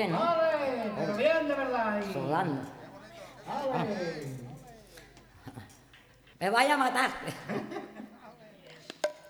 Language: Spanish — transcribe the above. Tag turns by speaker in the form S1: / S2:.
S1: bien, ¿no?
S2: ¡Ale! Pero bien, de verdad.
S1: Sudando.
S2: ¡Ale!
S1: Me vaya a matar.